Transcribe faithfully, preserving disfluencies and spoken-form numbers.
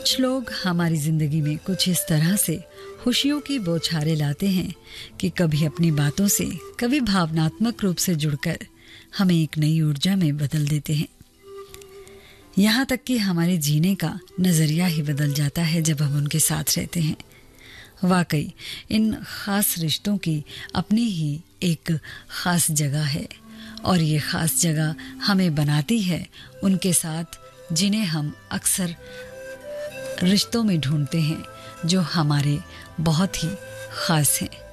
कुछ लोग हमारी जिंदगी में कुछ इस तरह से खुशियों की बौछारें लाते हैं कि कभी अपनी बातों से, कभी भावनात्मक रूप से जुड़कर हमें एक नई ऊर्जा में बदल देते हैं। यहाँ तक कि हमारे जीने का नजरिया ही बदल जाता है जब हम उनके साथ रहते हैं। वाकई इन खास रिश्तों की अपनी ही एक खास जगह है और ये खास जगह हमें बनाती है उनके साथ जिन्हें हम अक्सर रिश्तों में ढूंढते हैं, जो हमारे बहुत ही खास हैं।